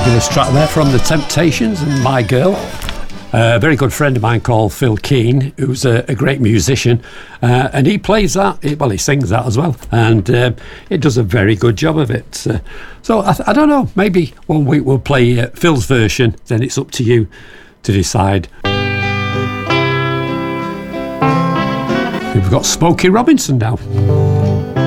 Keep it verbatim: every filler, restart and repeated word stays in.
Fabulous track there from The Temptations and My Girl. Uh, a very good friend of mine called Phil Keane, who's a, a great musician, uh, and he plays that, he, well, he sings that as well, and uh, it does a very good job of it. Uh, so I, th- I don't know, maybe one week we'll play uh, Phil's version, then it's up to you to decide. We've got Smokey Robinson now.